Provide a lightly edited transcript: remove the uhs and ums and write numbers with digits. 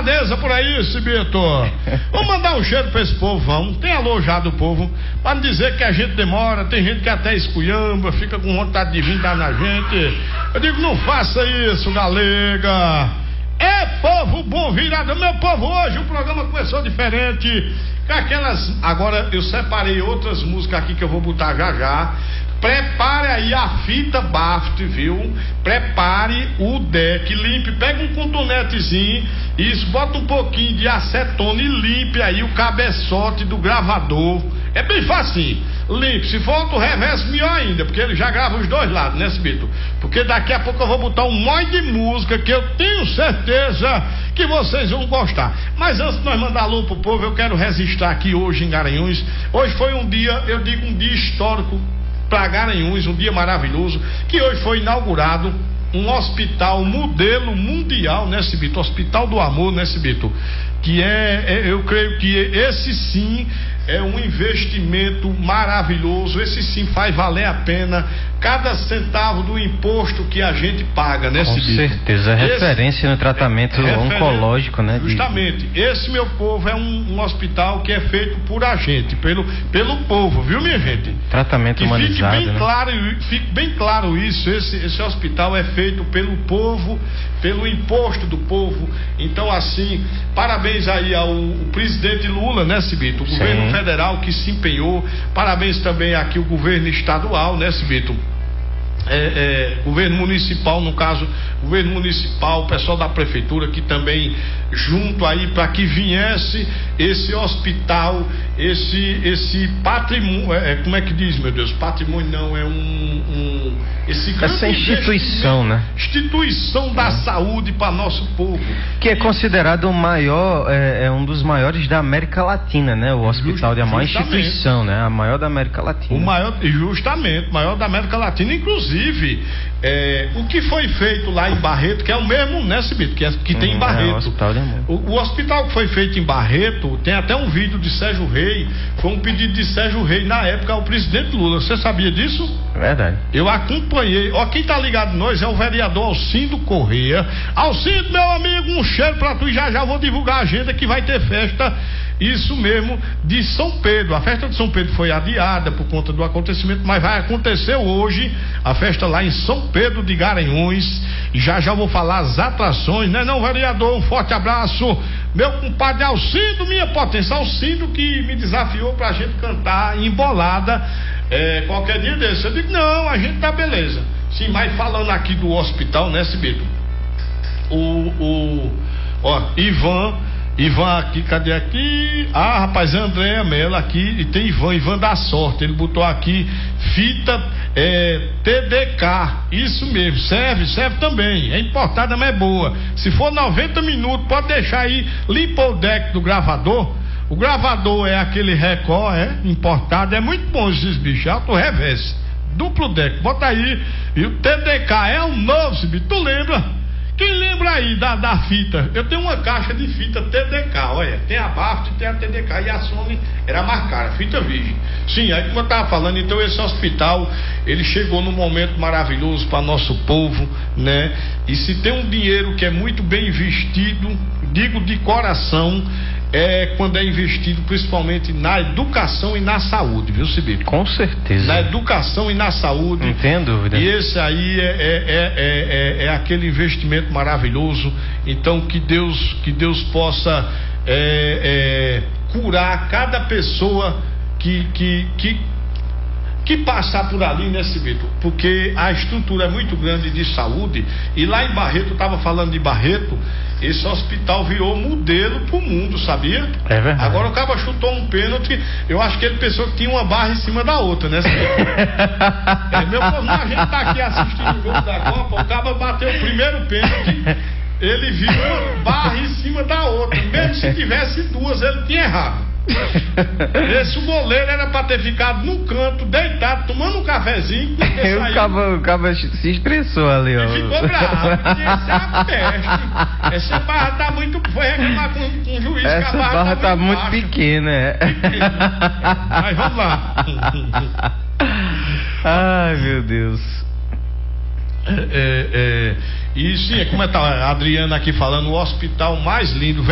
safadeza por aí, Cibito. Vamos mandar um cheiro pra esse povo, vamos. Tem alô já do povo, pra não dizer que a gente demora, tem gente que até esculhamba, fica com vontade de vir dar na gente. Eu digo, não faça isso, galega. É povo bom virado, meu povo, hoje o programa começou diferente. Agora eu separei outras músicas aqui que eu vou botar já. Prepare aí a fita BAFT, viu? Prepare o deck, limpe, pega um cotonetezinho, isso, bota um pouquinho de acetona e limpe aí o cabeçote do gravador. É bem facinho. Limpe, se for outro reverso, melhor ainda, porque ele já grava os dois lados, né, Cibito? Porque daqui a pouco eu vou botar um monte de música que eu tenho certeza que vocês vão gostar. Mas antes de nós mandar alô pro povo, eu quero registrar aqui hoje em Garanhuns. Hoje foi um dia, eu digo um dia histórico para Garanhuns, um dia maravilhoso, que hoje foi inaugurado um hospital modelo mundial, né, Cibito? Hospital do Amor, né, Cibito? Que eu creio que esse sim é um investimento maravilhoso, esse sim faz valer a pena cada centavo do imposto que a gente paga, né, Cibito? Com certeza, é referência no tratamento oncológico, né? Justamente, esse, meu povo, é um hospital que é feito por a gente, pelo povo, viu, minha gente? Tratamento humanizado, fique bem, né? Fique bem claro isso, esse hospital é feito pelo povo, pelo imposto do povo. Então, assim, parabéns aí ao presidente Lula, né, Cibito? O governo federal que se empenhou, parabéns também aqui o governo estadual, né, Cibito? Governo municipal, no caso, governo municipal, o pessoal da prefeitura que também junto aí para que viesse esse hospital, esse patrimônio, como é que diz, meu Deus? Patrimônio não, essa instituição, né? Instituição da saúde para nosso povo. Que é considerado o maior, um dos maiores da América Latina, né? O Hospital de Amor, a instituição, né? A maior da América Latina. Justamente, maior da América Latina, inclusive. O que foi feito lá em Barreto, que é o mesmo, né, Cibito? Que tem em Barreto. O Hospital de Amor. O hospital que foi feito em Barreto, tem até um vídeo de Sérgio Rei, foi um pedido de Sérgio Rei na época ao presidente Lula. Você sabia disso? Verdade. Eu acompanhei. Quem tá ligado nós é o vereador Alcindo Corrêa. Alcindo, meu amigo, um cheiro pra tu, e já vou divulgar a agenda que vai ter festa. Isso mesmo, de São Pedro. A festa de São Pedro foi adiada por conta do acontecimento, mas vai acontecer hoje a festa lá em São Pedro de Garanhuns. Já vou falar as atrações, né, não, vereador? Um forte abraço, meu compadre Alcindo, minha potência, Alcindo, que me desafiou pra gente cantar embolada qualquer dia desse. Eu digo, não, a gente tá beleza. Sim, mas falando aqui do hospital, né, Cibito? Ivan aqui, cadê aqui? Ah, rapaz, Andréa Mello aqui, e tem Ivan da Sorte, ele botou aqui fita TDK, isso mesmo, serve também, é importada, mas é boa. Se for 90 minutos, pode deixar aí, limpa o deck do gravador. O gravador é aquele Record, importado, é muito bom esses bichos, alto reverse, duplo deck, bota aí, e o TDK é um novo, tu lembra? Quem lembra aí da fita? Eu tenho uma caixa de fita TDK, olha, tem a BAFT e tem a TDK, e a Sony era mais cara, fita virgem. Sim, aí como eu estava falando, então esse hospital, ele chegou num momento maravilhoso para nosso povo, né? E se tem um dinheiro que é muito bem investido, digo de coração, quando é investido principalmente na educação e na saúde, viu, Cibito? Com certeza. Na educação e na saúde. Não tem dúvida. E esse aí é aquele investimento maravilhoso. Então que Deus possa curar cada pessoa que passar por ali, né, Cibito? Porque a estrutura é muito grande de saúde. E lá em Barreto, eu estava falando de Barreto, esse hospital virou modelo pro mundo, sabia? É verdade. Agora o cara chutou um pênalti, eu acho que ele pensou que tinha uma barra em cima da outra, né, Cibito? Meu povo, a gente tá aqui assistindo o jogo da Copa, o cara bateu o primeiro pênalti, ele viu uma barra em cima da outra, mesmo se tivesse duas, ele tinha errado. Esse goleiro era pra ter ficado no canto, deitado, tomando um cafezinho. O cabo se estressou ali, ó. E ficou bravo. Essa é a peste. Essa barra tá muito. Foi reclamar com o juiz. Essa que a barra tá muito pequena, Mas vamos lá. Ai, meu Deus. E sim, como tá a Adriana aqui falando, o hospital mais lindo.